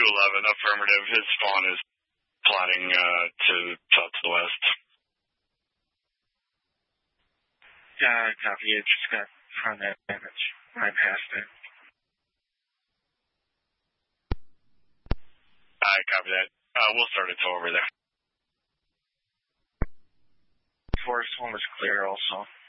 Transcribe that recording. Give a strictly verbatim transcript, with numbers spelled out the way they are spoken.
eleven, affirmative. His spawn is plotting uh, to south to the west. Yeah, copy. It just got on that damage. I passed it. I copy that. Uh, we'll start it over there. Forest one was clear also.